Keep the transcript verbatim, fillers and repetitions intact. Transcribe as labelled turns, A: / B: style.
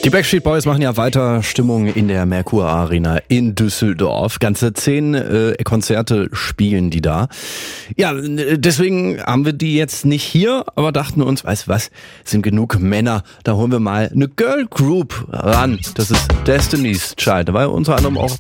A: Die Backstreet Boys machen ja weiter Stimmung in der Merkur Arena in Düsseldorf. Ganze zehn äh, Konzerte spielen die da. Ja, deswegen haben wir die jetzt nicht hier, aber dachten uns, weißt du was, sind genug Männer, da holen wir mal eine Girl Group ran. Das ist Destiny's Child. Da war ja unter anderem auch